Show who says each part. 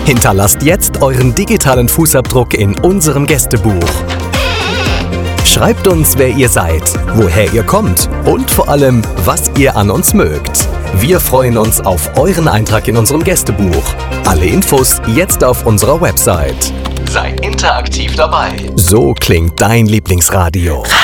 Speaker 1: Hinterlasst jetzt euren digitalen Fußabdruck in unserem Gästebuch. Schreibt uns, wer ihr seid, woher ihr kommt und vor allem, was ihr an uns mögt. Wir freuen uns auf euren Eintrag in unserem Gästebuch. Alle Infos jetzt auf unserer Website. Sei interaktiv dabei. So klingt dein Lieblingsradio.